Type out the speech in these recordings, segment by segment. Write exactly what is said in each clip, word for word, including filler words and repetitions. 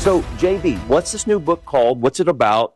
So, J B, what's this new book called? What's it about?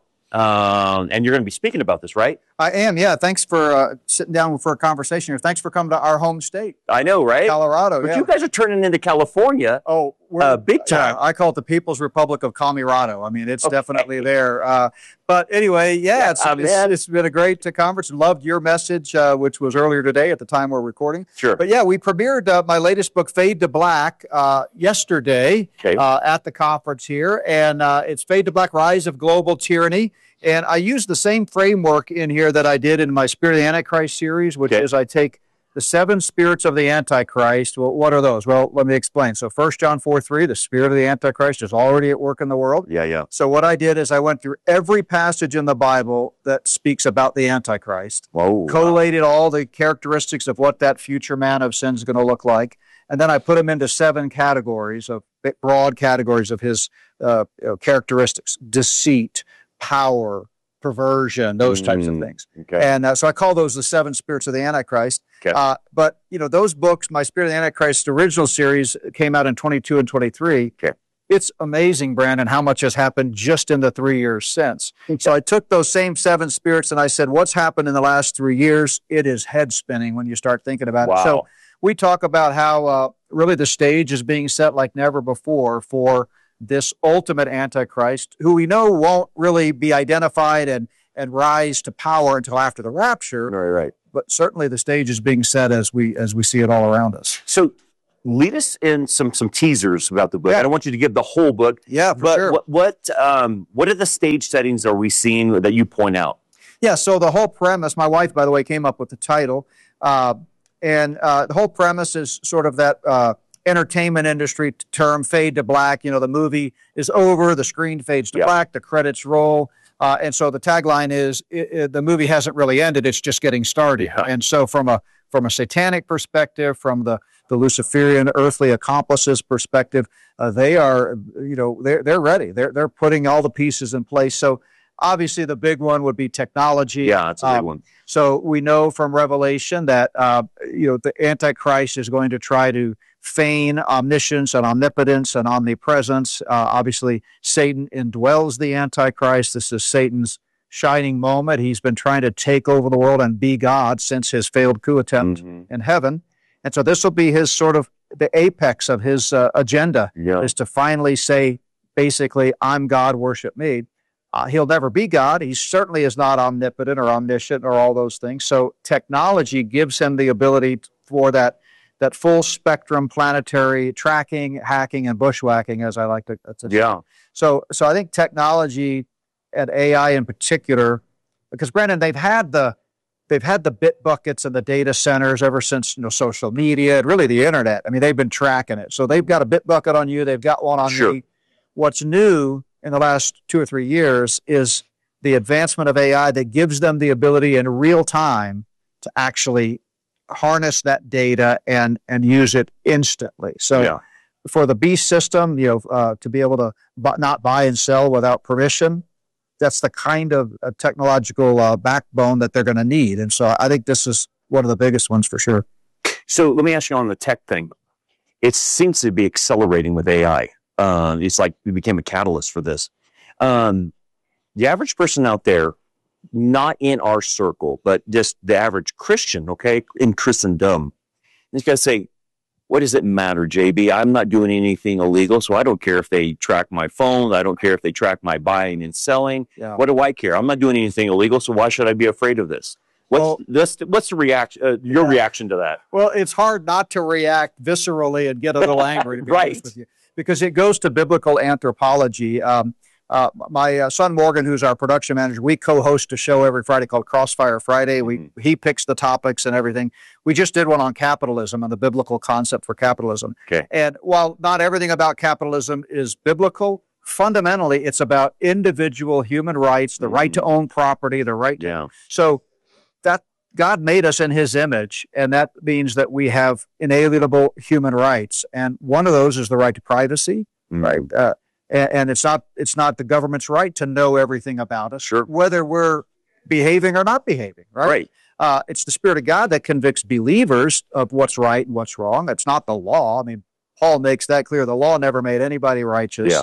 Um, and you're going to be speaking about this, right? I am, yeah. Thanks for uh, sitting down for a conversation here. Thanks for coming to our home state. I know, right? Colorado, but yeah. you guys are turning into California. Oh, we're uh, big time. Yeah, I call it the People's Republic of Colorado. I mean, it's okay. definitely there. Uh, but anyway, yeah, yeah it's, um, it's, it's been a great uh, conference. Loved your message, uh, which was earlier today at the time we're recording. Sure. But yeah, we premiered uh, my latest book, Fade to Black, uh, yesterday okay. uh, at the conference here. And uh, it's Fade to Black, Rise of Global Tyranny. And I use the same framework in here that I did in my Spirit of the Antichrist series, which okay. is I take the seven spirits of the Antichrist. Well, what are those? Well, let me explain. So First John four three, the spirit of the Antichrist is already at work in the world. Yeah, yeah. So what I did is I went through every passage in the Bible that speaks about the Antichrist, Whoa, collated wow. all the characteristics of what that future man of sin is going to look like, and then I put them into seven categories, of broad categories of his uh, you know, characteristics: deceit, power, perversion, those types mm, of things. Okay. And uh, so I call those the seven spirits of the Antichrist. Okay. Uh, but, you know, those books, my Spirit of the Antichrist original series came out in twenty-two and twenty-three. Okay. It's amazing, Brandon, how much has happened just in the three years since. Okay. So I took those same seven spirits and I said, what's happened in the last three years? It is head spinning when you start thinking about wow. it. So we talk about how uh, really the stage is being set like never before for this ultimate Antichrist, who we know won't really be identified and, and rise to power until after the rapture. Right, right. But certainly the stage is being set as we as we see it all around us. So lead us in some some teasers about the book. Yeah. I don't want you to give the whole book. Yeah, for but sure. What what um what are the stage settings are we seeing that you point out? Yeah, so the whole premise, my wife, by the way, came up with the title. Uh, and uh, the whole premise is sort of that uh, entertainment industry term, fade to black. You know, the movie is over, the screen fades to yeah. black, the credits roll. Uh, and so the tagline is, it, it, the movie hasn't really ended, it's just getting started. Yeah. And so from a from a satanic perspective, from the, the Luciferian earthly accomplices perspective, uh, they are, you know, they're, they're ready. They're, they're putting all the pieces in place. So obviously the big one would be technology. Yeah, that's a big um, one. So we know from Revelation that, uh, you know, the Antichrist is going to try to feign omniscience and omnipotence and omnipresence. Uh, obviously, Satan indwells the Antichrist. This is Satan's shining moment. He's been trying to take over the world and be God since his failed coup attempt mm-hmm. in heaven. And so this will be his sort of the apex of his uh, agenda, yeah. is to finally say, basically, I'm God, worship me. Uh, he'll never be God. He certainly is not omnipotent or omniscient or all those things. So technology gives him the ability for that that full spectrum planetary tracking, hacking, and bushwhacking, as I like to, to yeah. say. So, so I think technology and A I in particular, because Brandon, they've had the they've had the bit buckets and the data centers ever since, you know, social media and really the internet. I mean, they've been tracking it. So they've got a bit bucket on you. They've got one on sure. me. What's new in the last two or three years is the advancement of A I that gives them the ability in real time to actually harness that data and and use it instantly. So yeah. for the beast system, you know, uh, to be able to bu- not buy and sell without permission, that's the kind of uh, technological uh, backbone that they're going to need. And so I think this is one of the biggest ones for sure. So let me ask you on the tech thing. It seems to be accelerating with A I. Uh, it's like we became a catalyst for this. Um, the average person out there, not in our circle, but just the average Christian, okay, in Christendom, he's got to say, what does it matter, J B? I'm not doing anything illegal, so I don't care if they track my phone. I don't care if they track my buying and selling. Yeah. What do I care? I'm not doing anything illegal, so why should I be afraid of this? What's, well, this, what's the reaction? Uh, your yeah. reaction to that? Well, it's hard not to react viscerally and get a little angry, to be right? honest with you, because it goes to biblical anthropology. Um, Uh, my uh, son Morgan, who's our production manager, we co-host a show every Friday called Crossfire Friday. We mm-hmm. He picks the topics and everything. We just did one on capitalism and the biblical concept for capitalism. Okay. And while not everything about capitalism is biblical, fundamentally it's about individual human rights, the mm-hmm. right to own property, the right to... Yeah. So that God made us in his image, and that means that we have inalienable human rights. And one of those is the right to privacy, mm-hmm. right? Uh, And, and it's not it's not the government's right to know everything about us, sure. whether we're behaving or not behaving, right? Right. Uh, it's the Spirit of God that convicts believers of what's right and what's wrong. It's not the law. I mean, Paul makes that clear. The law never made anybody righteous. Yeah.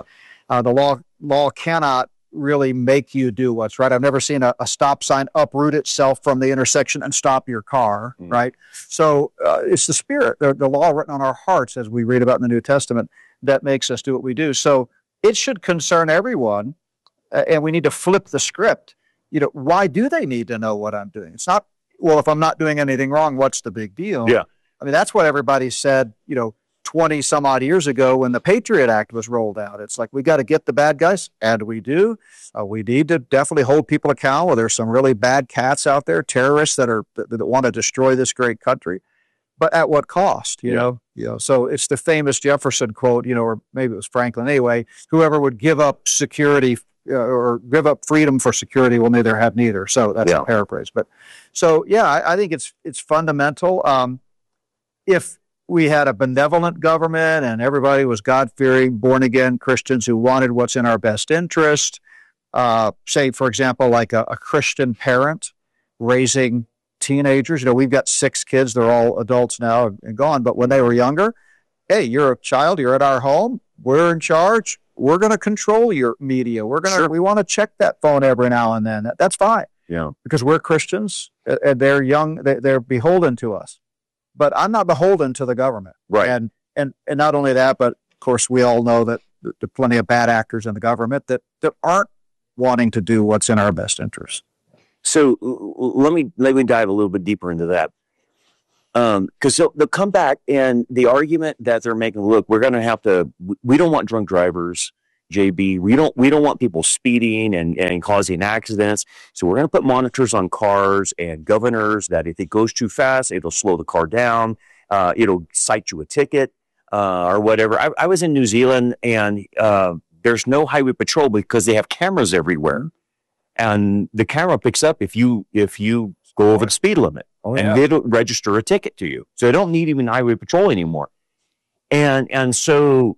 Uh, the law law cannot really make you do what's right. I've never seen a, a stop sign uproot itself from the intersection and stop your car, mm. right? So uh, it's the Spirit, the, the law written on our hearts, as we read about in the New Testament, that makes us do what we do. So it should concern everyone, uh, and we need to flip the script. You know, why do they need to know what I'm doing? It's not, well, if I'm not doing anything wrong, what's the big deal? Yeah. I mean, that's what everybody said, you know, twenty some odd years ago when the Patriot Act was rolled out. It's like, we got to get the bad guys, and we do. Uh, we need to definitely hold people accountable. There's some really bad cats out there, terrorists that are that, that want to destroy this great country, but at what cost? You yeah. know, you know. So it's the famous Jefferson quote, you know, or maybe it was Franklin anyway. Whoever would give up security uh, or give up freedom for security will neither have neither. So that's yeah. a paraphrase. But so yeah, I, I think it's it's fundamental. Um, if we had a benevolent government and everybody was God-fearing, born-again Christians who wanted what's in our best interest. Uh, say, for example, like a, a Christian parent raising teenagers. You know, we've got six kids. They're all adults now and gone. But when they were younger, hey, you're a child. You're at our home. We're in charge. We're going to control your media. We're going to. Sure. We want to check that phone every now and then. That, that's fine. Yeah, because we're Christians and they're young. They, they're beholden to us. But I'm not beholden to the government. Right. And, and, and not only that, but of course, we all know that there are plenty of bad actors in the government that, that aren't wanting to do what's in our best interest. So let me, let me dive a little bit deeper into that. Um, cause they'll, they'll come back and the argument that they're making, look, we're going to have to, we don't want drunk drivers, J B. We don't, we don't want people speeding and, and causing accidents. So we're going to put monitors on cars and governors that if it goes too fast, it'll slow the car down. Uh, it'll cite you a ticket, uh, or whatever. I, I was in New Zealand and, uh, there's no highway patrol because they have cameras everywhere. And the camera picks up if you, if you go over the speed limit oh, and yeah. they don't register a ticket to you. So they don't need even highway patrol anymore. And, and so,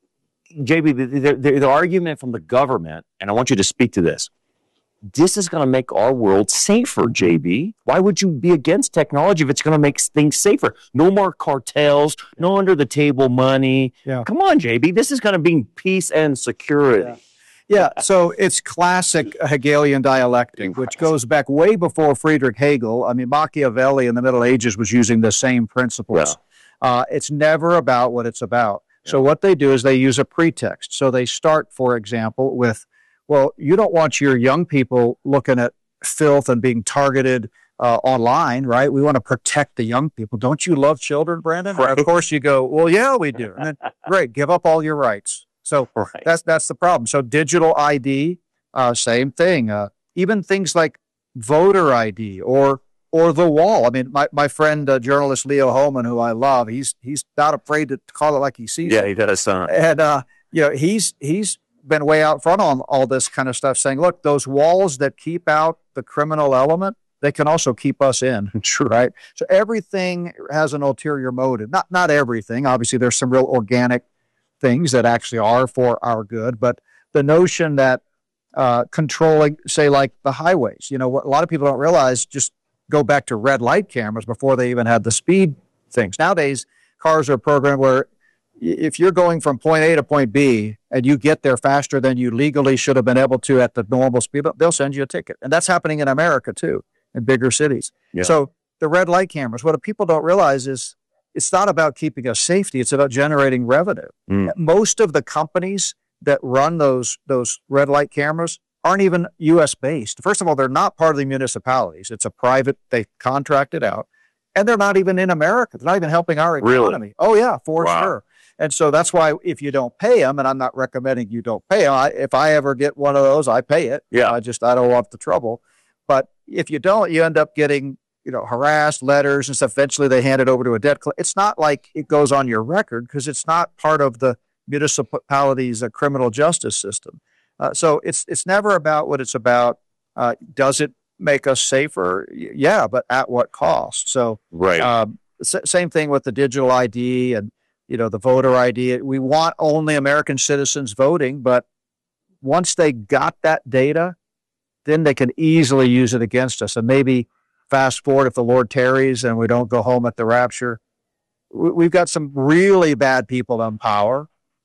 J B, the, the, the, the argument from the government, and I want you to speak to this, this is going to make our world safer, J B. Why would you be against technology if it's going to make things safer? No more cartels, no under-the-table money. Yeah. Come on, J B. This is going to bring peace and security. Yeah. yeah, so it's classic Hegelian dialectic, which goes back way before Friedrich Hegel. I mean, Machiavelli in the Middle Ages was using the same principles. Yeah. Uh, it's never about what it's about. So what they do is they use a pretext. So they start, for example, with, well, you don't want your young people looking at filth and being targeted uh, online, right? We want to protect the young people. Don't you love children, Brandon? Right. Of course you go, well, yeah, we do. And then, great, give up all your rights. So right. that's that's the problem. So digital I D, uh, same thing. Uh, even things like voter I D or Or the wall. I mean, my, my friend, uh, journalist Leo Hohmann, who I love, he's he's not afraid to call it like he sees yeah, it. Yeah, he does. Uh, and, uh, you know, he's he's been way out front on all this kind of stuff, saying, look, those walls that keep out the criminal element, they can also keep us in. True. Right? So everything has an ulterior motive. Not, not everything. Obviously, there's some real organic things that actually are for our good. But the notion that uh, controlling, say, like the highways, you know, what a lot of people don't realize, just go back to red light cameras before they even had the speed things. Nowadays, cars are programmed where if you're going from point A to point B and you get there faster than you legally should have been able to at the normal speed, they'll send you a ticket. And that's happening in America too, in bigger cities. Yeah. So the red light cameras, what people don't realize is it's not about keeping us safety. It's about generating revenue. Mm. Most of the companies that run those, those red light cameras aren't even U S based. First of all, they're not part of the municipalities. It's a private, they contract it out. And they're not even in America. They're not even helping our economy. Really? Oh, yeah, for wow. sure. And so that's why if you don't pay them, and I'm not recommending you don't pay them, I, if I ever get one of those, I pay it. Yeah. I just, I don't want the trouble. But if you don't, you end up getting, you know, harassed, letters and stuff. Eventually they hand it over to a debt collector. It's not like it goes on your record because it's not part of the municipality's uh, criminal justice system. Uh, so it's it's never about what it's about. Uh, does it make us safer? Yeah, but at what cost? So right. Um, s- same thing with the digital I D and you know the voter I D. We want only American citizens voting, but once they got that data, then they can easily use it against us. And maybe fast forward if the Lord tarries and we don't go home at the rapture, we- we've got some really bad people in power.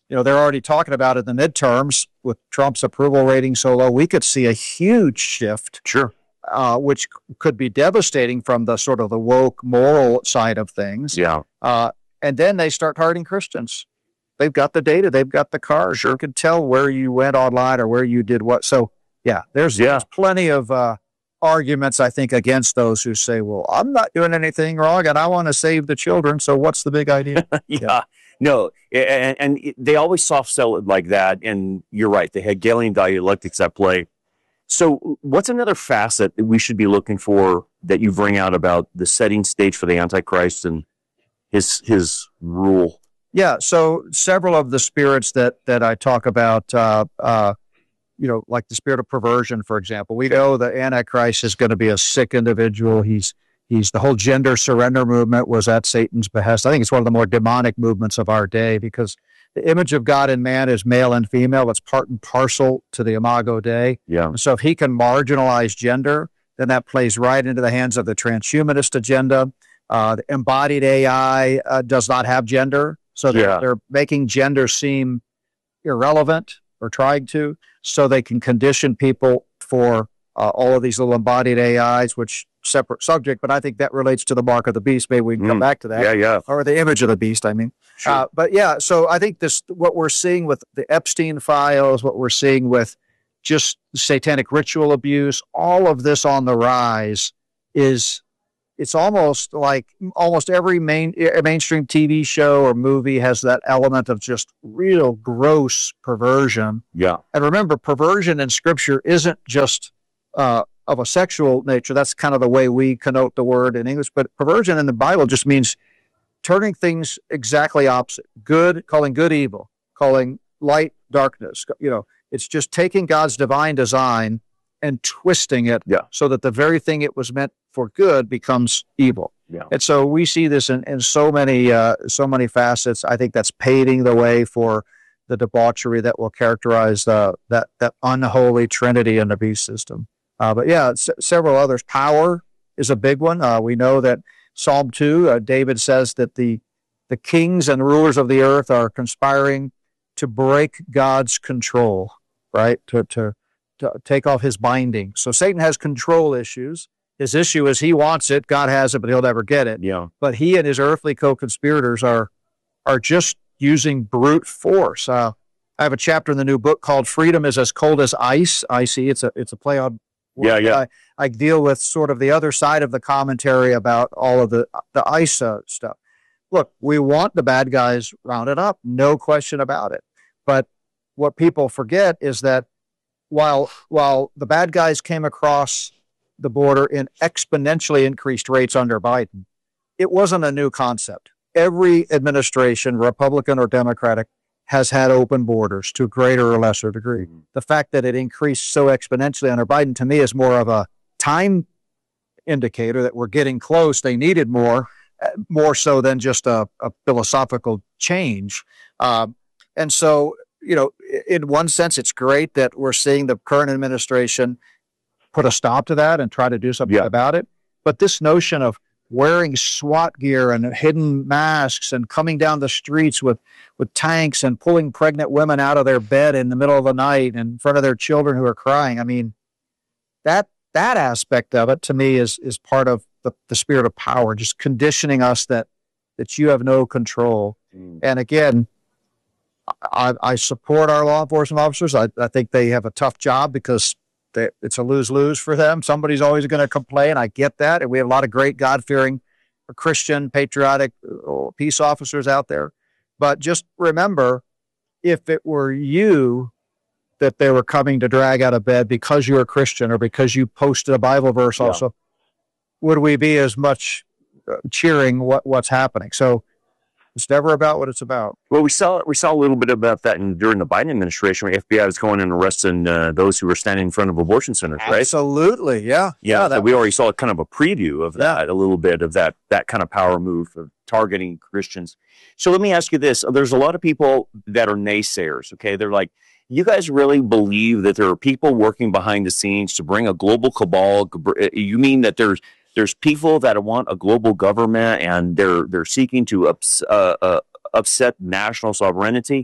you know, they're already talking about it in the midterms with Trump's approval rating so low. We could see a huge shift, Sure. uh, which could be devastating from the sort of the woke moral side of things. Yeah. Uh, and then they start targeting Christians. They've got the data. They've got the cars. Sure. You can tell where you went online or where you did what. So, yeah, there's, Yeah. there's plenty of uh, arguments, I think, against those who say, well, I'm not doing anything wrong and I want to save the children. So what's the big idea? yeah. Yeah. No, and, and it- they always soft sell it like that. And you're right. The Hegelian dialectics at play. So what's another facet that we should be looking for that you bring out about the setting stage for the Antichrist and his his rule? Yeah. So several of the spirits that that I talk about, uh, uh, you know, like the spirit of perversion, for example, we know the Antichrist is going to be a sick individual. He's he's the whole gender surrender movement was at Satan's behest. I think it's one of the more demonic movements of our day because the image of God in man is male and female. It's part and parcel to the Imago Dei. Yeah. So if he can marginalize gender, then that plays right into the hands of the transhumanist agenda. Uh, the embodied A I uh, does not have gender. So they're, Yeah. they're making gender seem irrelevant or trying to, so they can condition people for uh, all of these little embodied A Is, which separate subject, but I think that relates to the mark of the beast. Maybe we can come Mm. back to that. Yeah, yeah. Or the image of the beast, I mean. Sure. Uh, but yeah, so I think this, what we're seeing with the Epstein files, what we're seeing with just satanic ritual abuse, all of this on the rise is, it's almost like almost every main eh, mainstream T V show or movie has that element of just real gross perversion. yeah. And remember, perversion in scripture isn't just uh, of a sexual nature. That's kind of the way we connote the word in English. But perversion in the Bible just means turning things exactly opposite. Good, calling good evil, calling light darkness. You know, it's just taking God's divine design and twisting it Yeah. so that the very thing it was meant for good becomes evil. Yeah. And so we see this in, in so many uh, so many facets. I think that's paving the way for the debauchery that will characterize uh, that that unholy trinity in the beast system. Uh, but yeah, s- several others. Power is a big one. Uh, we know that Psalm two, uh, David says that the the kings and rulers of the earth are conspiring to break God's control, right? To to to take off his binding. So Satan has control issues. His issue is he wants it. God has it, but he'll never get it. Yeah. But he and his earthly co-conspirators are are just using brute force. Uh, I have a chapter in the new book called "Freedom is as Cold as Ice." Icy. It's a it's a play on. Yeah, yeah. I, I deal with sort of the other side of the commentary about all of the the ice uh, stuff. Look, we want the bad guys rounded up, no question about it. But what people forget is that while while the bad guys came across the border in exponentially increased rates under Biden, it wasn't a new concept. Every administration, Republican or Democratic, has had open borders to a greater or lesser degree. Mhm. The fact that it increased so exponentially under Biden, to me, is more of a time indicator that we're getting close. They needed more, uh, more so than just a, a philosophical change. Um, and so, you know, i- in one sense, it's great that we're seeing the current administration put a stop to that and try to do something Yeah. about it. But this notion of wearing SWAT gear and hidden masks and coming down the streets with, with tanks and pulling pregnant women out of their bed in the middle of the night in front of their children who are crying. I mean, that that aspect of it to me is is part of the, the spirit of power, just conditioning us that that you have no control. Mm. And again, I, I support our law enforcement officers. I, I think they have a tough job because they, it's a lose-lose for them. Somebody's always going to complain. I get that. And we have a lot of great God-fearing, Christian, patriotic uh, peace officers out there. But just remember, if it were you that they were coming to drag out of bed because you're a Christian or because you posted a Bible verse Yeah. also, would we be as much uh, cheering what, what's happening? So it's never about what it's about. Well, we saw we saw a little bit about that in, during the Biden administration, where F B I was going and arresting uh, those who were standing in front of abortion centers, right? Absolutely, yeah. Yeah, so that, we already saw kind of a preview of Yeah. that, a little bit of that that kind of power move of targeting Christians. So let me ask you this: there's a lot of people that are naysayers. Okay, they're like, you guys really believe that there are people working behind the scenes to bring a global cabal? You mean that there's there's people that want a global government and they're they're seeking to ups, uh, uh, upset national sovereignty?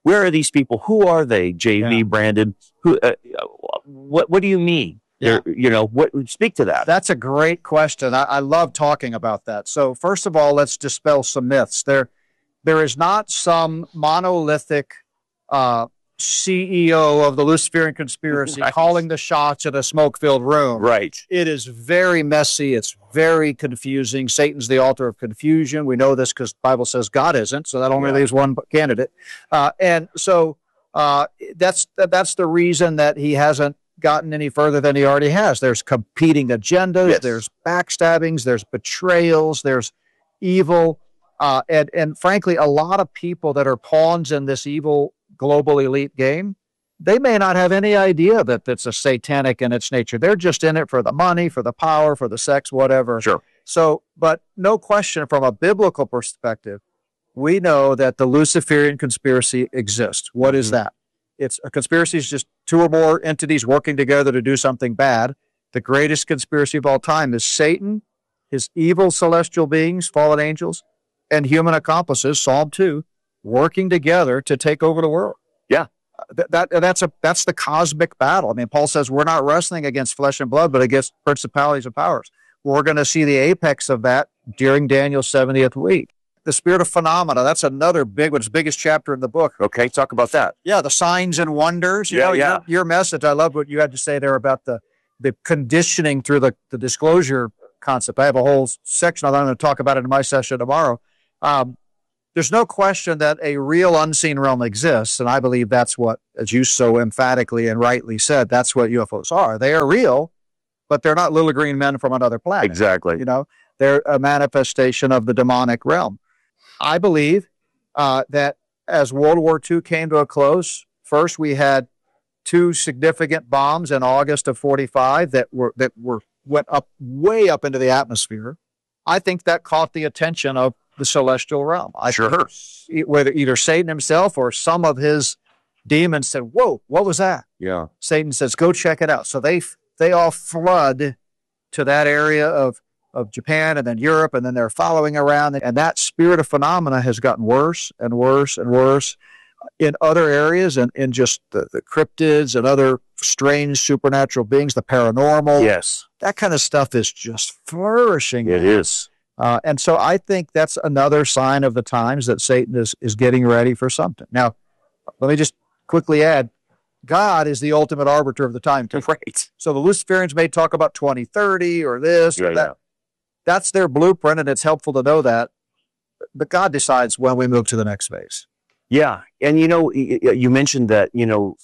Where are these people? Who are they? J V, Yeah. Brandon. Who? Uh, what? What do you mean? Yeah. They're- You know, what? Speak to that. That's a great question. I, I love talking about that. So first of all, let's dispel some myths. There, there is not some monolithic uh, C E O of the Luciferian conspiracy Right. calling the shots in a smoke-filled room. Right. It is very messy. It's very confusing. Satan's the author of confusion. We know this because the Bible says God isn't, so that only Yeah. leaves one candidate. Uh, and so uh, that's that's the reason that he hasn't gotten any further than he already has. There's competing agendas. Yes. There's backstabbings. There's betrayals. There's evil. Uh, and, and frankly, a lot of people that are pawns in this evil global elite game, they may not have any idea that it's a satanic in its nature. They're just in it for the money, for the power, for the sex, whatever. Sure. So, but no question from a biblical perspective, we know that the Luciferian conspiracy exists. What is Mhm. that? It's a conspiracy is just two or more entities working together to do something bad. The greatest conspiracy of all time is Satan, his evil celestial beings, fallen angels, and human accomplices, Psalm two, working together to take over the world. Yeah. That, that that's a that's the cosmic battle. I mean, Paul says we're not wrestling against flesh and blood, but against principalities and powers. We're going to see the apex of that during Daniel's seventieth week. The spirit of phenomena, that's another big one. It's the biggest chapter in the book. Okay. Talk about that. Yeah, the signs and wonders. You Yeah, know, yeah. Your, your message, I love what you had to say there about the the conditioning through the, the disclosure concept. I have a whole section on that. I'm going to talk about it in my session tomorrow. Um, there's no question that a real unseen realm exists, and I believe that's what, as you so emphatically and rightly said, that's what U F Os are. They are real, but they're not little green men from another planet. Exactly. You know, they're a manifestation of the demonic realm. I believe uh, that as World War Two came to a close, first we had two significant bombs in August of forty-five that were that were went up way up into the atmosphere. I think that caught the attention of the celestial realm. I Sure. think whether either Satan himself or some of his demons said, "Whoa, what was that?" Yeah. Satan says, "Go check it out." So they they all flood to that area of of Japan and then Europe, and then they're following around. And that spirit of phenomena has gotten worse and worse and worse in other areas, and in just the, the cryptids and other strange supernatural beings, the paranormal. Yes. That kind of stuff is just flourishing. It is. Uh, and so I think that's another sign of the times that Satan is, is getting ready for something. Now, let me just quickly add, God is the ultimate arbiter of the time. Right. So the Luciferians may talk about twenty thirty or this Yeah, or that. yeah. That's their blueprint, and it's helpful to know that. But God decides when we move to the next phase. Yeah. And, you know, y- y- you mentioned that, you know,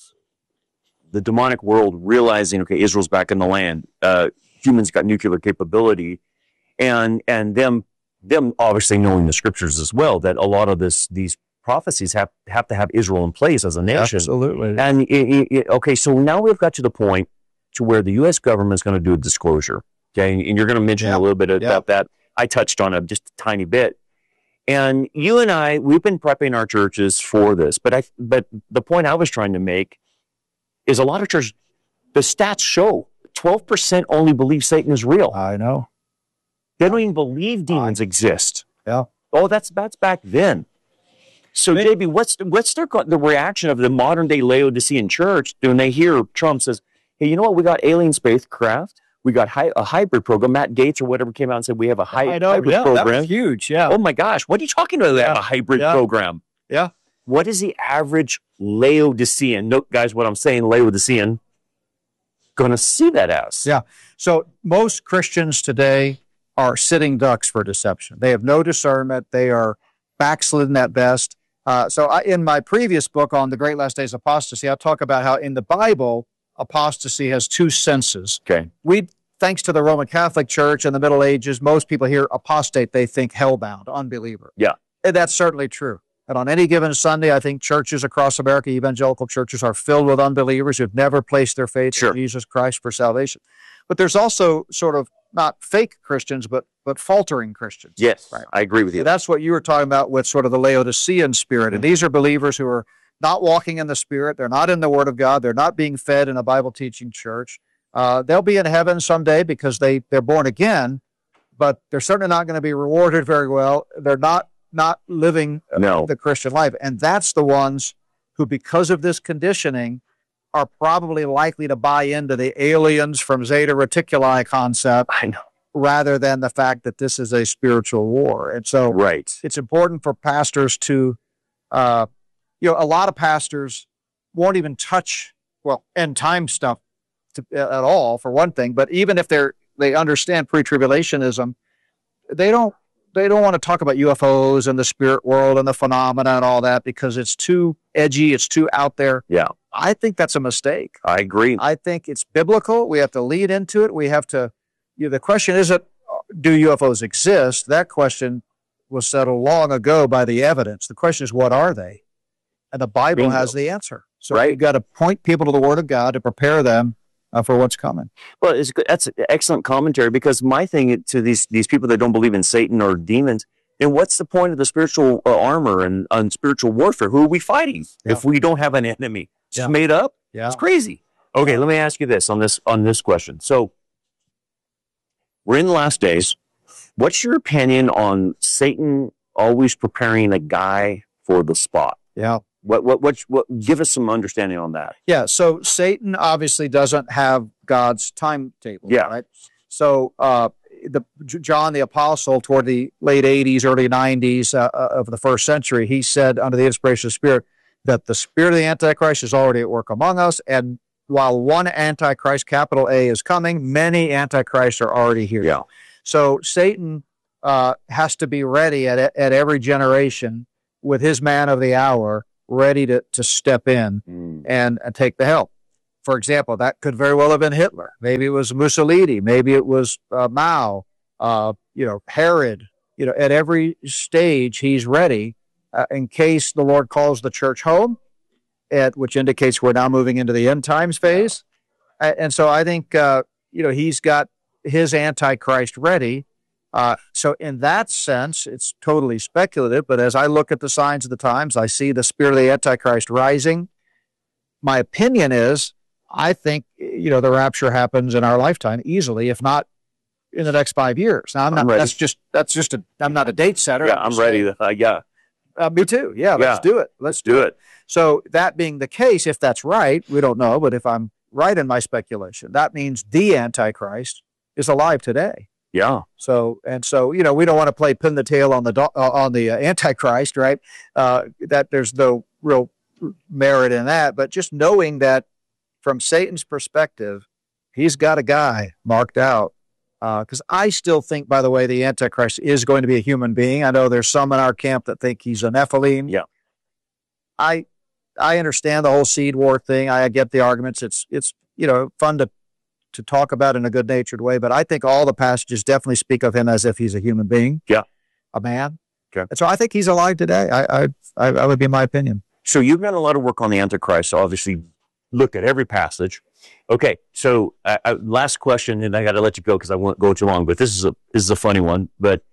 the demonic world realizing, okay, Israel's back in the land. Uh, humans got nuclear capability. And and them them obviously knowing the scriptures as well, that a lot of this these prophecies have, have to have Israel in place as a nation. Absolutely. And, it, it, okay, so now we've got to the point to where the U S government is going to do a disclosure. Okay, and you're going to mention Yeah. a little bit about Yeah. that. I touched on it just a tiny bit. And you and I, we've been prepping our churches for this. But I, but the point I was trying to make is a lot of churches, the stats show twelve percent only believe Satan is real. I know. They don't even believe demons exist. Yeah. Oh, that's that's back then. So, J B, what's what's their the reaction of the modern day Laodicean church when they hear Trump says, "Hey, you know what? We got alien spacecraft. We got hi- a hybrid program." Matt Gates or whatever came out and said we have a hy- I know. hybrid Yeah, that program. was huge. Yeah. Oh my gosh, what are you talking about? That Yeah. a hybrid Yeah. program? Yeah. What is the average Laodicean? Note, guys, what I'm saying, Laodicean, going to see that as? Yeah. So most Christians today are sitting ducks for deception. They have no discernment. They are backslidden at best. Uh, so I, in my previous book on the Great Last Days Apostasy, I talk about how in the Bible, apostasy has two senses. Okay. We, thanks to the Roman Catholic Church in the Middle Ages, most people hear apostate, they think hellbound, unbeliever. Yeah. And that's certainly true. And on any given Sunday, I think churches across America, evangelical churches, are filled with unbelievers who've never placed their faith Sure. in Jesus Christ for salvation. But there's also sort of not fake Christians, but but faltering Christians. Yes, Right. I agree with you. So that's what you were talking about with sort of the Laodicean spirit. And these are believers who are not walking in the Spirit. They're not in the Word of God. They're not being fed in a Bible teaching church. Uh, they'll be in heaven someday because they, they're born again, but they're certainly not going to be rewarded very well. They're not not living uh, No. the Christian life. And that's the ones who, because of this conditioning, are probably likely to buy into the aliens from Zeta Reticuli concept. I know. Rather than the fact that this is a spiritual war. And so right. it's important for pastors to, uh, you know, a lot of pastors won't even touch, well, end time stuff to, at all, for one thing. But even if they're, they understand pre-tribulationism, they don't, they don't want to talk about U F Os and the spirit world and the phenomena and all that because it's too edgy, it's too out there. Yeah. I think that's a mistake. I agree. I think it's biblical. We have to lead into it. We have to, you know, the question isn't, do U F Os exist? That question was settled long ago by the evidence. The question is, what are they? And the Bible Bingo. has the answer. So right. you've got to point people to the Word of God to prepare them uh, for what's coming. Well, it's good. That's excellent commentary, because my thing to these these people that don't believe in Satan or demons, then what's the point of the spiritual uh, armor and, and spiritual warfare? Who are we fighting Yeah. if we don't have an enemy? It's Yeah. made up. Yeah. It's crazy. Okay, let me ask you this on this on this question. So we're in the last days. What's your opinion on Satan always preparing a guy for the spot? Yeah. What what what what? Give us some understanding on that. Yeah. So Satan obviously doesn't have God's timetable. Yeah. Right. So uh, the John the Apostle, toward the late eighties, early nineties uh, of the first century, he said under the inspiration of the Spirit that the spirit of the Antichrist is already at work among us, and while one Antichrist, capital A, is coming, many Antichrists are already here. Yeah. So Satan uh, has to be ready at at every generation with his man of the hour, ready to, to step in Mm. and, and take the help. For example, that could very well have been Hitler. Maybe it was Mussolini. Maybe it was uh, Mao, uh, you know, Herod. You know, at every stage, he's ready uh, in case the Lord calls the church home, at, which indicates we're now moving into the end times phase. Uh, and so I think, uh, you know, he's got his Antichrist ready. Uh, so in that sense, it's totally speculative. But as I look at the signs of the times, I see the spirit of the Antichrist rising. My opinion is, I think, you know, the rapture happens in our lifetime easily, if not in the next five years. Now, I'm I'm not, ready. that's just, that's just a, I'm not a date setter. Yeah, I'm just ready. saying, To, uh, yeah, uh, me too. Yeah, Yeah. let's do it. Let's let's do it. So that being the case, if that's right, we don't know, but if I'm right in my speculation, that means the Antichrist is alive today. Yeah, So, and so, you know, we don't want to play pin the tail on the do- uh, on the uh, Antichrist, right? Uh, that there's no real merit in that, but just knowing that from Satan's perspective, he's got a guy marked out. Because uh, I still think, by the way, the Antichrist is going to be a human being. I know there's some in our camp that think he's a Nephilim. Yeah. I I understand the whole seed war thing. I get the arguments. It's it's you know fun to to talk about in a good natured way, but I think all the passages definitely speak of him as if he's a human being. Yeah. A man. Okay. And so I think he's alive today. I I I, I would be my opinion. So you've done a lot of work on the Antichrist. So obviously, look at every passage. Okay. So uh, uh, last question, and I got to let you go because I won't go too long. But this is a this is a funny one. But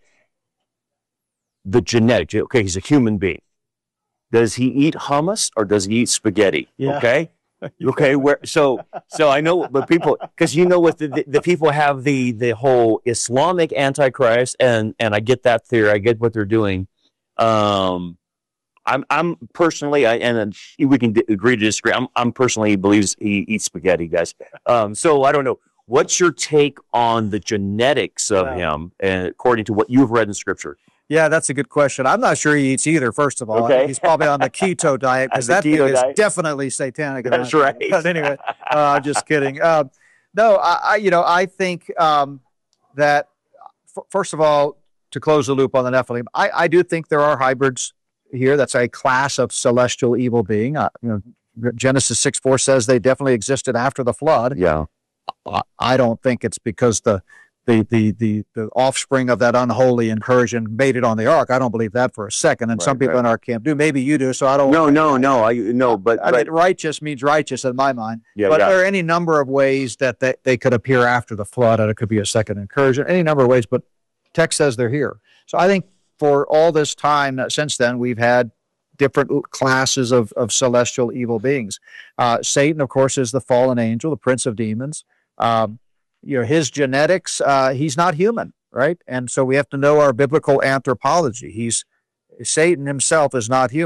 the genetic. Okay, he's a human being. Does he eat hummus or does he eat spaghetti? Yeah. Okay. Okay. Where so so I know, but people, because you know what the, the the people have the the whole Islamic Antichrist, and and I get that theory. I get what they're doing. Um. I'm, I'm personally, I, and we can d- agree to disagree. I'm, I'm personally believes he eats spaghetti, guys. Um, so I don't know. What's your take on the genetics of Wow. him, and according to what you've read in Scripture? Yeah, that's a good question. I'm not sure he eats either, first of all. Okay. He's probably on the keto diet because The that thing keto is diet. definitely satanic. in That's my right. opinion. But anyway, uh, just kidding. Uh, no, I, I, you know, I think um, that, f- first of all, to close the loop on the Nephilim, I, I do think there are hybrids here. That's a class of celestial evil being. Uh, you know, Genesis six four says they definitely existed after the flood. Yeah. I- I don't think it's because the the the the, the offspring of that unholy incursion made it on the ark. I don't believe that for a second. And Right, some people right. in our camp do. Maybe you do. So I don't. No, no, no. I no, but, I but mean, righteous means righteous in my mind. yeah, but yeah. there are any number of ways that they, they could appear after the flood, and it could be a second incursion. Any number of ways, but text says they're here. So I think for all this time uh, since then, we've had different classes of, of celestial evil beings. Uh, Satan, of course, is the fallen angel, the prince of demons. Um, you know, his genetics, uh, he's not human, right? And so we have to know our biblical anthropology. He's Satan himself is not human.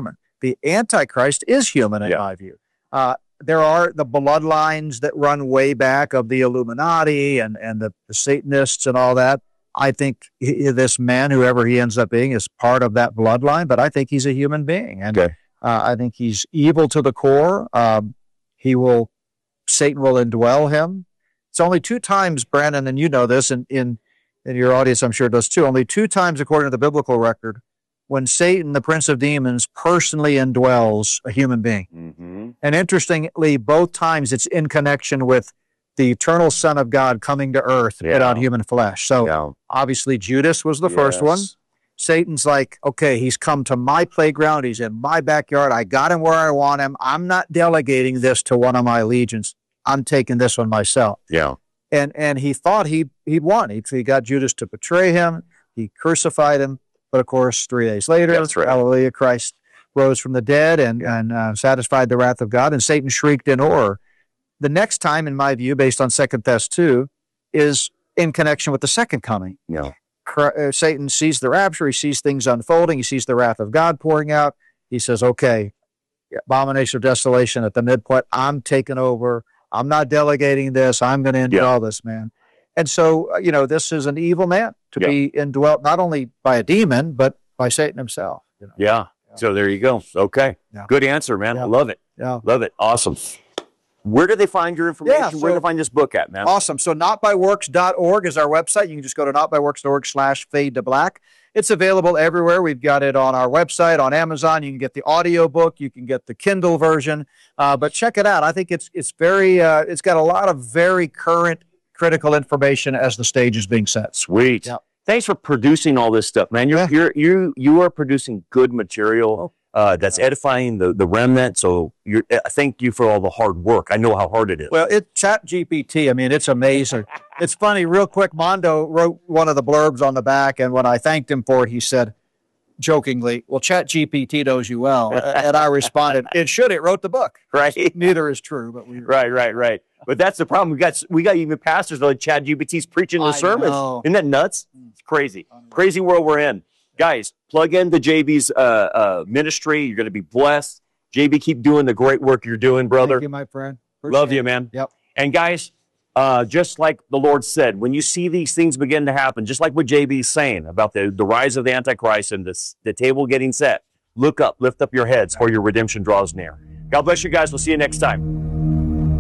the Antichrist is human in Yeah. my view. Uh, there are the bloodlines that run way back of the Illuminati and, and the, the Satanists and all that. I think he, this man, whoever he ends up being, is part of that bloodline, but I think he's a human being. And Okay. uh, I think he's evil to the core. Um, he will, Satan will indwell him. It's only two times, Brandon, and you know this, and in, in your audience, I'm sure does too, only two times, according to the biblical record, when Satan, the prince of demons, personally indwells a human being. Mm-hmm. And interestingly, both times it's in connection with the eternal Son of God coming to earth Yeah. without human flesh. So Yeah. obviously Judas was the first one. Yes. Satan's like, okay, he's come to my playground. He's in my backyard. I got him where I want him. I'm not delegating this to one of my legions. I'm taking this one myself. Yeah. And and he thought he, he'd won. He, he got Judas to betray him. He crucified him. But of course, three days later, That's right. hallelujah, Christ rose from the dead and, and uh, satisfied the wrath of God, and Satan shrieked in horror. The next time, in my view, based on Second Thess two, is in connection with the second coming. Yeah. Cr- uh, Satan sees the rapture. He sees things unfolding. He sees the wrath of God pouring out. He says, okay, abomination of desolation at the midpoint. I'm taking over. I'm not delegating this. I'm going to indwell this man. And so, uh, you know, this is an evil man to Yeah. be indwelt not only by a demon, but by Satan himself. You know? Yeah. So there you go. Okay. Yeah. Good answer, man. Yeah. I love it. Yeah. Love it. Awesome. Where do they find your information? Yeah, Where do so- they find this book at, man? Awesome. So notbyworks dot org is our website. You can just go to notbyworks.org slash fade to black. It's available everywhere. We've got it on our website, on Amazon. You can get the audio book. You can get the Kindle version. Uh, but check it out. I think it's it's very, uh, it's got a lot of very current critical information as the stage is being set. Sweet. Yeah. Thanks for producing all this stuff, man. You're Yeah. you're you you are producing good material uh, that's edifying the the remnant. So you're, uh, thank you for all the hard work. I know how hard it is. Well, it Chat G P T, I mean, it's amazing. It's funny, real quick, Mondo wrote one of the blurbs on the back, and when I thanked him for it, he said, jokingly, well, Chat G P T knows you well. And I responded, it should, it wrote the book. right. Neither is true, but we Right, right, right. But that's the problem. We got we got even pastors like Chad G P T's preaching the I sermons. know. Isn't that nuts? It's crazy. Crazy world we're in. Guys, plug in the J B's uh, uh, ministry. You're going to be blessed. J B, keep doing the great work you're doing, brother. Thank you, my friend. Appreciate Love you, it. man. Yep. And guys, uh, just like the Lord said, when you see these things begin to happen, just like what J B's saying about the, the rise of the Antichrist and this, the table getting set, look up, lift up your heads, for your redemption draws near. God bless you guys. We'll see you next time.